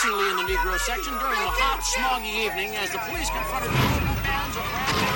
increasingly in the Negro section during the hot, smoggy evening as the police confronted the local bands of